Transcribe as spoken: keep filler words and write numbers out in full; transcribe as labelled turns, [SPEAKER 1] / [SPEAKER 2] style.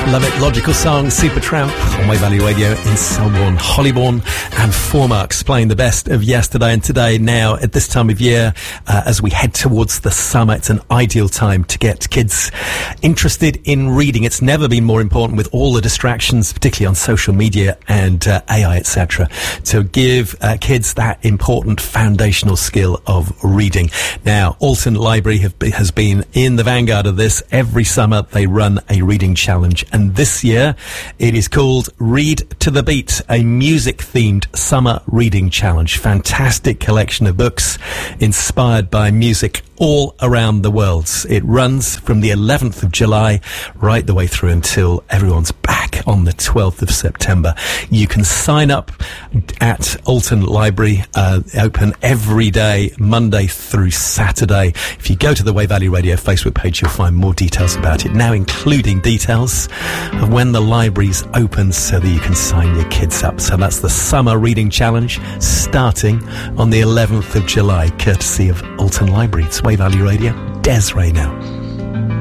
[SPEAKER 1] Love it. Logical Song, Supertramp on Way Value Radio in Selborne, Hollybourne and Four Marks, playing the best of yesterday and today. Now, at this time of year, uh, as we head towards the summer, it's an ideal time to get kids interested in reading. It's never been more important with all the distractions, particularly on social media and uh, A I, et cetera, to give uh, kids that important foundational skill of reading. Now, Alton Library have be, has been in the vanguard of this. Every summer, they run a reading challenge. And this year, it is called Read to the Beat, a music-themed summer reading challenge. Fantastic collection of books inspired by music all around the world. It runs from the eleventh of July right the way through until everyone's back on the twelfth of September. You can sign up at Alton Library, uh, open every day, Monday through Saturday. If you go to the Way Value Radio Facebook page, you'll find more details about it, now including details of when the library's open so that you can sign your kids up. So that's the Summer Reading Challenge starting on the eleventh of July, courtesy of Alton Library. It's Way Value Radio. Des Ray now.